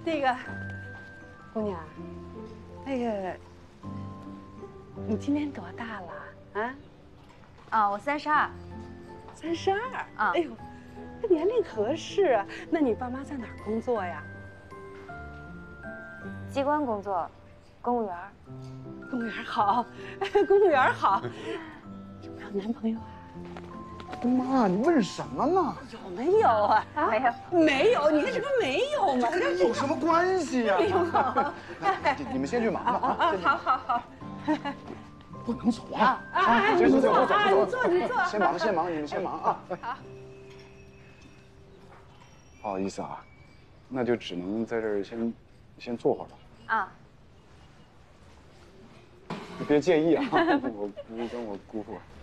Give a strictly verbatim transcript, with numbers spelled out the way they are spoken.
那个姑娘，那个你今年多大了啊？ 啊，我三十二。 三十二啊！哎呦，这年龄合适啊。那你爸妈在哪儿工作呀？ 机关工作，公务员。 公务员好，公务员好。有没有男朋友啊？ 妈，你问什么呢？ 有没有啊？啊， 没有， 没有。你看这不没有吗？ 这跟你有什么关系呀？ 哎， 你们先去忙吧啊！ 好好好。 不能走啊！ 啊， 走走走走啊，你坐你坐。 先忙先忙，你们先忙啊！ 好。 不好意思啊，那就只能在这儿先先坐会儿了。 啊。 你别介意啊，我姑跟我姑父。